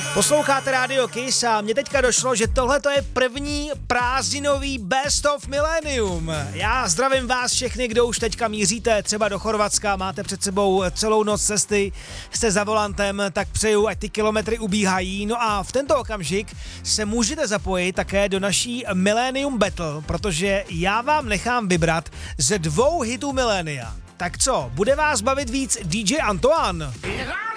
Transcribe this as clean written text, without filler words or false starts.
Posloucháte Radio Kiss a mně teďka došlo, že tohle to je první prázdninový Best of Millennium. Já zdravím vás všechny, kdo už teďka míříte třeba do Chorvatska, máte před sebou celou noc cesty, jste za volantem, tak přeju, ať ty kilometry ubíhají. No a v tento okamžik se můžete zapojit také do naší Millennium Battle, protože já vám nechám vybrat ze 2 hitů milénia. Tak co, bude vás bavit víc DJ Antoine?